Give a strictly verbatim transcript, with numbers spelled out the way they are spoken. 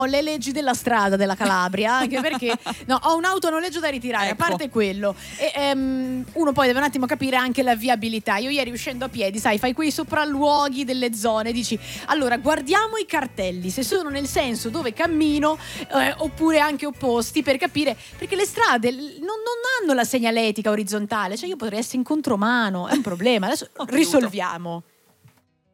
le leggi della strada della Calabria, anche perché no, ho un autonoleggio da ritirare, Ecco. a parte quello e, ehm, uno poi deve un attimo capire anche la viabilità. Io ieri uscendo a piedi, sai, fai quei sopralluoghi delle zone, dici allora guardiamo i cartelli se sono nel senso dove cammino, eh, oppure anche opposti, per capire, perché le strade non, non hanno la segnaletica orizzontale, cioè io potrei essere in contromano, è un problema. Adesso risolviamo.